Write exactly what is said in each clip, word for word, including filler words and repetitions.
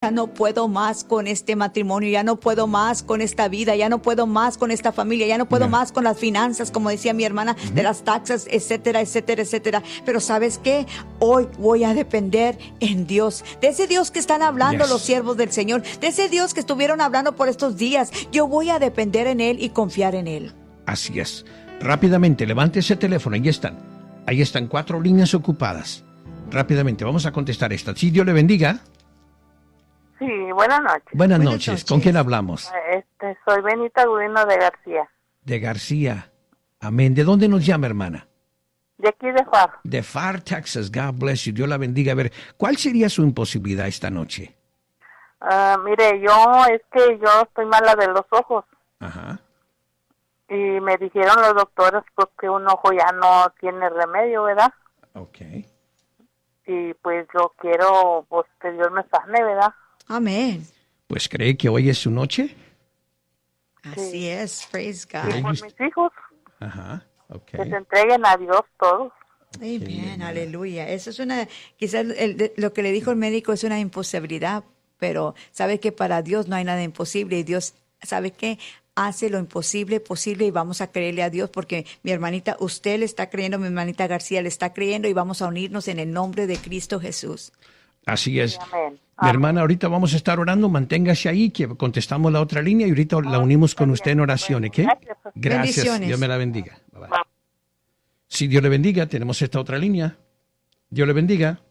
ya no puedo más con este matrimonio, ya no puedo más con esta vida, ya no puedo más con esta familia, ya no puedo yeah. más con las finanzas, como decía mi hermana, uh-huh. de las taxas, etcétera, etcétera, etcétera. Pero ¿sabes qué? Hoy voy a depender en Dios, de ese Dios que están hablando yes. los siervos del Señor, de ese Dios que estuvieron hablando por estos días. Yo voy a depender en Él y confiar en Él. Así es. Rápidamente, levante ese teléfono, ahí están. Ahí están cuatro líneas ocupadas. Rápidamente, vamos a contestar esta. Sí, Dios le bendiga. Sí, buenas noches. Buenas, buenas noches. noches. ¿Con quién hablamos? Este, soy Benita Gudino de García. De García. Amén. ¿De dónde nos llama, hermana? De aquí de Far. De Far, Texas. God bless you. Dios la bendiga. A ver, ¿cuál sería su imposibilidad esta noche? Uh, mire, yo, es que yo estoy mala de los ojos. Ajá. Y me dijeron los doctores pues, que un ojo ya no tiene remedio, ¿verdad? Ok. Y pues yo quiero pues, que Dios me sane, ¿verdad? Amén. Pues cree que hoy es su noche. Así sí. es, praise God. Y por mis hijos. Ajá, ok. Que se entreguen a Dios todos. Amén, aleluya. Eso es una, quizás el, lo que le dijo el médico es una imposibilidad, pero sabe que para Dios no hay nada imposible y Dios, ¿sabe qué? Hace lo imposible posible y vamos a creerle a Dios porque mi hermanita, usted le está creyendo, mi hermanita García le está creyendo y vamos a unirnos en el nombre de Cristo Jesús. Así es. Amén. Mi Amén. hermana, ahorita vamos a estar orando, manténgase ahí, que contestamos la otra línea y ahorita oh, la unimos con usted en oración, ¿ok? Gracias, Dios me la bendiga. Bye bye. Sí, Dios le bendiga, tenemos esta otra línea. Dios le bendiga.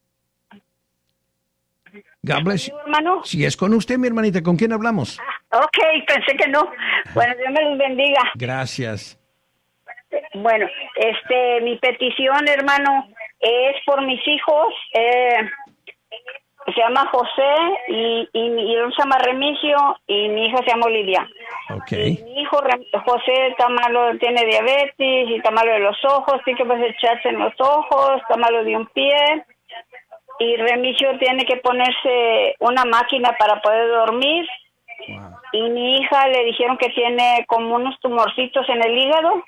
God bless you. Hermano. Si es con usted, mi hermanita, ¿con quién hablamos? Ah, ok, pensé que no. Bueno, Dios me los bendiga. Gracias. Bueno, este, mi petición, hermano, es por mis hijos. Eh, se llama José y, y, y él se llama Remigio y mi hija se llama Olivia. Okay. Y mi hijo José está malo, tiene diabetes y está malo de los ojos, tiene que pues echarse en los ojos, está malo de un pie. Y Remigio tiene que ponerse una máquina para poder dormir. Wow. Y mi hija le dijeron que tiene como unos tumorcitos en el hígado.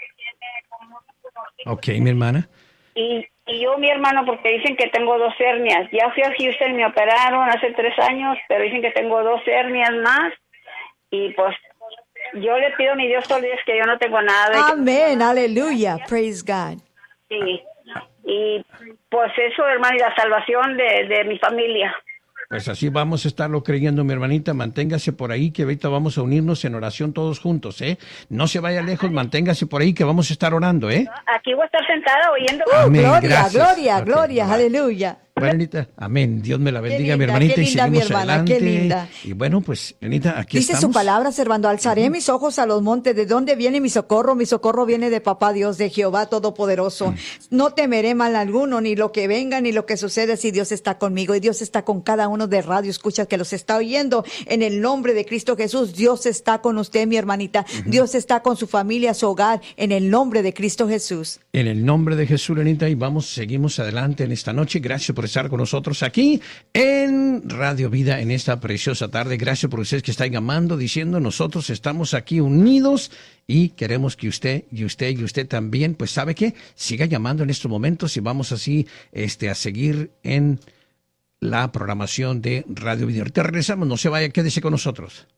Ok, mi hermana. Y, y yo, mi hermano, porque dicen que tengo dos hernias. Ya fui a Houston, me operaron hace tres años, pero dicen que tengo dos hernias más. Y pues yo le pido a mi Dios todos los días que yo no tengo nada. De Amén, aleluya, praise God. Sí. Y pues eso, hermano, y la salvación de, de mi familia. Pues así vamos a estarlo creyendo, mi hermanita. Manténgase por ahí, que ahorita vamos a unirnos en oración todos juntos, ¿eh? No se vaya lejos, manténgase por ahí, que vamos a estar orando, ¿eh? Aquí voy a estar sentada oyendo. Uh, Amén, gloria, gracias. gloria, Okay, gloria, bye. aleluya. Bueno, Anita, amén. Dios me la bendiga, linda, mi hermanita, qué y linda, seguimos mi hermana, adelante. qué linda. Y bueno, pues, Anita, aquí Dice estamos. su palabra, Servando, alzaré uh-huh. mis ojos a los montes. ¿De dónde viene mi socorro? Mi socorro viene de Papá Dios, de Jehová Todopoderoso. Uh-huh. No temeré mal alguno, ni lo que venga, ni lo que suceda, si Dios está conmigo. Y Dios está con cada uno de radio escuchas que los está oyendo. En el nombre de Cristo Jesús, Dios está con usted, mi hermanita. Uh-huh. Dios está con su familia, su hogar, en el nombre de Cristo Jesús. En el nombre de Jesús, Anita, y vamos, seguimos adelante en esta noche. Gracias por estar con nosotros aquí en Radio Vida en esta preciosa tarde. Gracias por ustedes que están llamando, diciendo, nosotros estamos aquí unidos y queremos que usted y usted y usted también, pues sabe qué, siga llamando en estos momentos y vamos así este, a seguir en la programación de Radio Vida. Ahorita regresamos, no se vaya, quédese con nosotros.